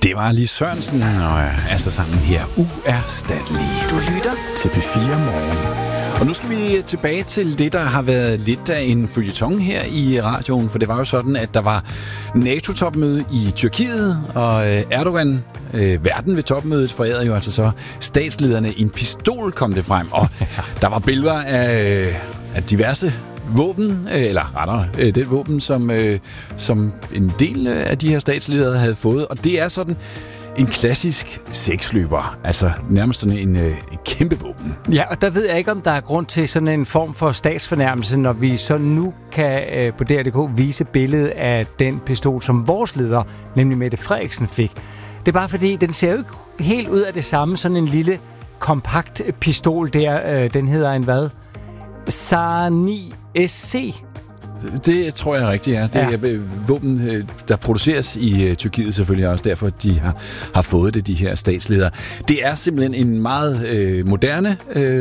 Det var Lis Sørensen og altså sangen her Uerstattelig. Du lytter til P4 Morgen. Og nu skal vi tilbage til det, der har været lidt af en føljeton her i radioen, for det var jo sådan, at der var NATO-topmøde i Tyrkiet, og Erdogan, verden ved topmødet, forærede jo altså så statslederne en pistol, kom det frem, og der var billeder af diverse våben, eller rettere, det våben, som en del af de her statsledere havde fået, og det er sådan en klassisk seksløber, altså nærmest sådan en kæmpe våben. Ja, og der ved jeg ikke, om der er grund til sådan en form for statsfornærmelse, når vi så nu kan på DR.dk vise billedet af den pistol, som vores leder, nemlig Mette Frederiksen, fik. Det er bare fordi, den ser jo ikke helt ud af det samme, sådan en lille kompakt pistol der, den hedder en hvad? SAR-9 SC. Det tror jeg rigtigt, ja. Det er våben, der produceres i Tyrkiet selvfølgelig også, derfor de har fået det, de her statsledere. Det er simpelthen en meget moderne,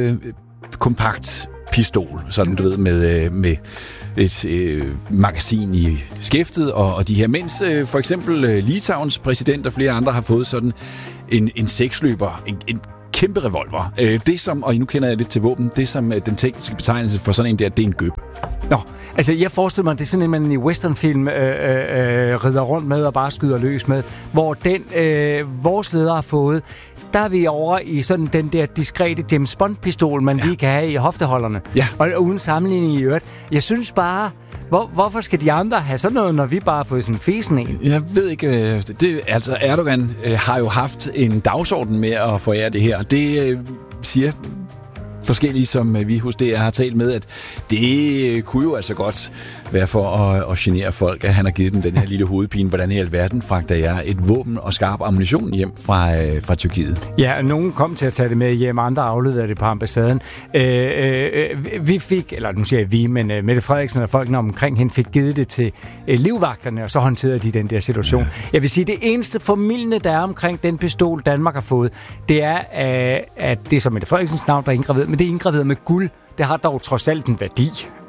kompakt pistol, sådan du ved, med et magasin i skæftet og de her, mens for eksempel Litauens præsident og flere andre har fået sådan en seksløber, en kæmpe revolver. Det som, og nu kender jeg lidt til våben, det som den tekniske betegnelse for sådan en der, det er en gøb. Nå, altså jeg forestiller mig, det er sådan en, man i westernfilm rider rundt med og bare skyder løs med, hvor den vores leder har fået, der er vi over i sådan den der diskrete James Bond-pistol, man lige kan have i hofteholderne. Ja. Og uden sammenligning i øvrigt. Jeg synes bare, hvorfor skal de andre have sådan noget, når vi bare har fået sådan en fesen en? Jeg ved ikke. Altså Erdogan har jo haft en dagsorden med at forære det her, og det siger forskellige, som vi hos DR har talt med, at det kunne jo altså godt være for at genere folk, at han har givet dem den her lille hovedpine. Hvordan i alverden fragter jeg et våben og skarp ammunition hjem fra Tyrkiet? Ja, nogen kom til at tage det med hjem, andre afleverede det på ambassaden. Vi fik, eller nu siger jeg vi, men Mette Frederiksen og folkene omkring hende fik givet det til livvagterne, og så håndterede de den der situation. Ja. Jeg vil sige, det eneste formildende, der er omkring den pistol, Danmark har fået, det er, at det er som Mette Frederiksens navn, der er indgraveret, men det er indgraveret med guld. Det har dog trods alt en værdi.